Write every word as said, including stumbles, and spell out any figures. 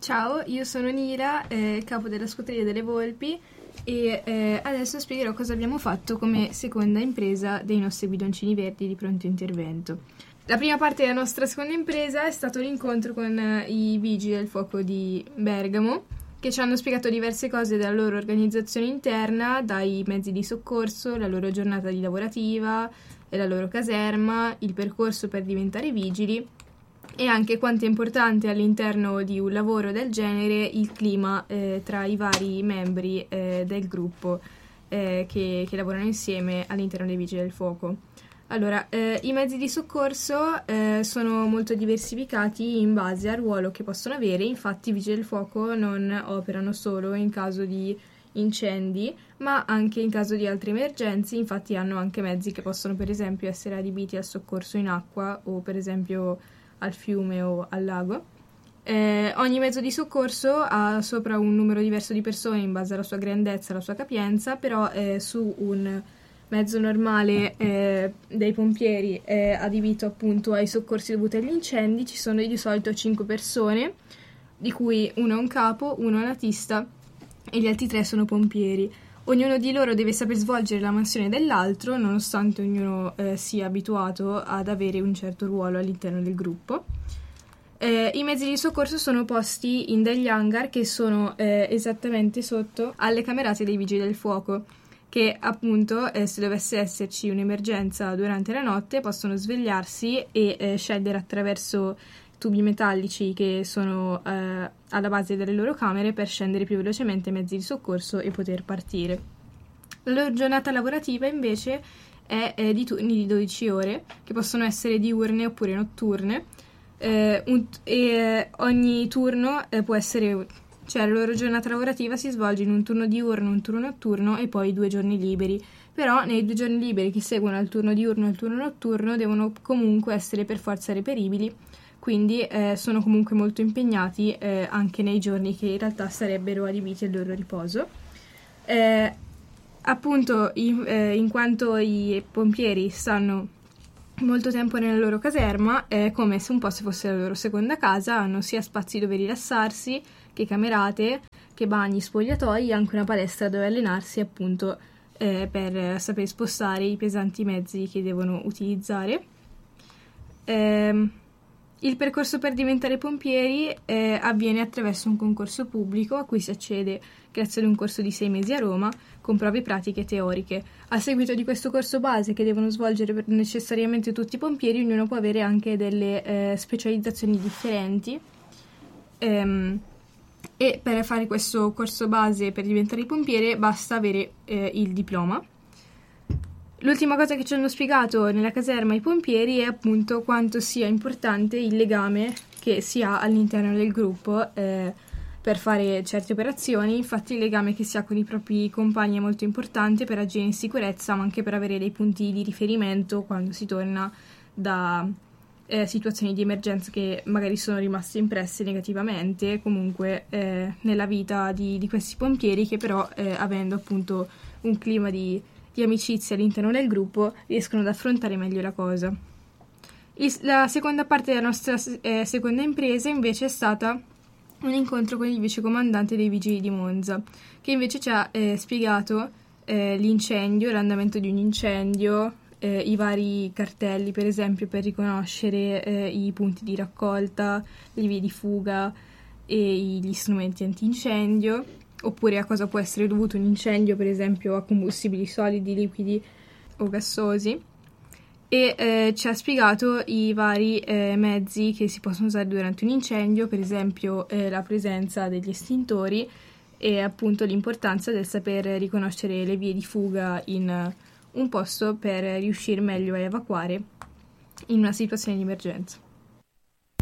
Ciao, io sono Nira, eh, capo della scuoteria delle Volpi e eh, adesso spiegherò cosa abbiamo fatto come seconda impresa dei nostri bidoncini verdi di pronto intervento. La prima parte della nostra seconda impresa è stato l'incontro con eh, i vigili del fuoco di Bergamo, che ci hanno spiegato diverse cose della loro organizzazione interna, dai mezzi di soccorso, la loro giornata di lavorativa, la loro caserma, il percorso per diventare vigili e anche quanto è importante all'interno di un lavoro del genere il clima eh, tra i vari membri eh, del gruppo eh, che, che lavorano insieme all'interno dei Vigili del Fuoco. Allora, eh, i mezzi di soccorso eh, sono molto diversificati in base al ruolo che possono avere, infatti i Vigili del Fuoco non operano solo in caso di incendi, ma anche in caso di altre emergenze, infatti hanno anche mezzi che possono per esempio essere adibiti al soccorso in acqua o per esempio al fiume o al lago. Eh, ogni mezzo di soccorso ha sopra un numero diverso di persone in base alla sua grandezza e alla sua capienza, però eh, su un mezzo normale eh, dei pompieri eh, adibito appunto ai soccorsi dovuti agli incendi ci sono di solito cinque persone, di cui uno è un capo, uno è un autista e gli altri tre sono pompieri. Ognuno di loro deve saper svolgere la mansione dell'altro, nonostante ognuno eh, sia abituato ad avere un certo ruolo all'interno del gruppo. Eh, I mezzi di soccorso sono posti in degli hangar che sono eh, esattamente sotto alle camerate dei vigili del fuoco, che appunto eh, se dovesse esserci un'emergenza durante la notte possono svegliarsi e eh, scendere attraverso tubi metallici che sono eh, alla base delle loro camere per scendere più velocemente ai mezzi di soccorso e poter partire. La loro giornata lavorativa invece è eh, di turni di dodici ore, che possono essere diurne oppure notturne, eh, un, e ogni turno eh, può essere, cioè la loro giornata lavorativa si svolge in un turno diurno, un turno notturno e poi due giorni liberi. Però nei due giorni liberi che seguono il turno diurno e il turno notturno devono comunque essere per forza reperibili, quindi eh, sono comunque molto impegnati eh, anche nei giorni che in realtà sarebbero adibiti al loro riposo. Eh, appunto, in, eh, in quanto i pompieri stanno molto tempo nella loro caserma, è come se un po' se fosse la loro seconda casa, hanno sia spazi dove rilassarsi, che camerate, che bagni, spogliatoi, anche una palestra dove allenarsi appunto eh, per saper spostare i pesanti mezzi che devono utilizzare. Eh, Il percorso per diventare pompieri eh, avviene attraverso un concorso pubblico a cui si accede grazie ad un corso di sei mesi a Roma con prove pratiche e teoriche. A seguito di questo corso base che devono svolgere necessariamente tutti i pompieri, ognuno può avere anche delle eh, specializzazioni differenti ehm, e per fare questo corso base per diventare pompiere basta avere eh, il diploma. L'ultima cosa che ci hanno spiegato nella caserma i pompieri è appunto quanto sia importante il legame che si ha all'interno del gruppo eh, per fare certe operazioni. Infatti il legame che si ha con i propri compagni è molto importante per agire in sicurezza, ma anche per avere dei punti di riferimento quando si torna da eh, situazioni di emergenza che magari sono rimaste impresse negativamente comunque eh, nella vita di, di questi pompieri, che però eh, avendo appunto un clima di di amicizia all'interno del gruppo riescono ad affrontare meglio la cosa. Il, la seconda parte della nostra eh, seconda impresa invece è stata un incontro con il vicecomandante dei Vigili di Monza, che invece ci ha eh, spiegato eh, l'incendio, l'andamento di un incendio, eh, i vari cartelli per esempio per riconoscere eh, i punti di raccolta, le vie di fuga e gli strumenti antincendio, oppure a cosa può essere dovuto un incendio, per esempio a combustibili solidi, liquidi o gassosi, e eh, ci ha spiegato i vari eh, mezzi che si possono usare durante un incendio, per esempio eh, la presenza degli estintori e appunto l'importanza del saper riconoscere le vie di fuga in un posto per riuscire meglio a evacuare in una situazione di emergenza.